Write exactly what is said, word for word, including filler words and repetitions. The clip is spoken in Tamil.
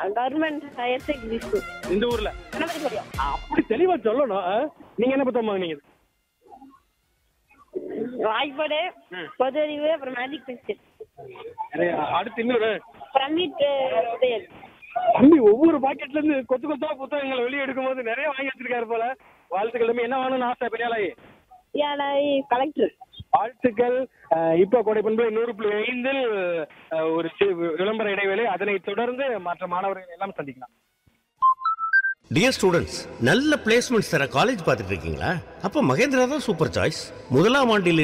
கவர்மெண்ட் ஹையர் செகண்டரி ஸ்கூல் இந்த ஊர்ல கணபதிபாளையம். அப்படி தெளிவா சொல்லணும். ஆ? நீங்க என்ன புத்தகம் வாங்குனீங்க? வாய்ப்பாடு, பொது அறிவு, அப்புறம் மேஜிக் பென்சில். அடுத்து இன்னொரு பிரமிட் புதையல். தம்பி ஒவ்வொரு பாக்கெட்ல இருந்து கொத்து கொத்தா புத்தகங்களை வெளியே எடுக்கும் போது நிறைய வாங்கி வச்சிருக்காரு போல. வாழ்த்துக்கள். என்ன வாங்கணும்னு ஆசை பெரியாளாயி? யாழாய் கலெக்டர். வாழ்த்துக்கள். இப்போ கோடை பண்பு நூறு புள்ளி ஐந்தில் ஒரு விளம்பர இடைவேளை, அதனை தொடர்ந்து மற்ற மாணவர்கள் எல்லாம் சந்திக்கலாம். டியர் ஸ்டூடெண்ட்ஸ், நல்ல பிளேஸ்மெண்ட்ஸ் தர காலேஜ் பார்த்துட்டு இருக்கீங்களா? அப்ப மகேந்திரா தான் சூப்பர் சாய்ஸ். முதலாம் ஆண்டில்